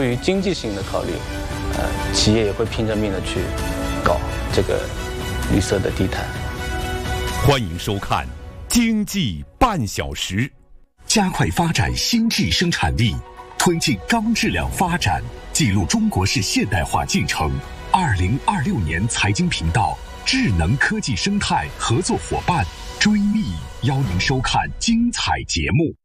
出于经济性的考虑，企业也会拼着命的去搞这个绿色的地毯。 欢迎收看《经济半小时》。 加快发展新质生产力，推进高质量发展，记录中国式现代化进程。2026年财经频道智能科技生态合作伙伴追觅邀您收看精彩节目。